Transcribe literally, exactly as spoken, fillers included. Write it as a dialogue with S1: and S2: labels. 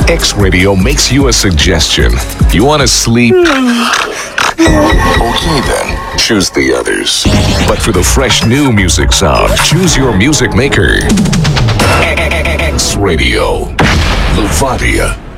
S1: X Radio makes you a suggestion. You want to sleep? Okay then, choose the others. But for the fresh new music sound, choose your music maker. X Radio. Levadia.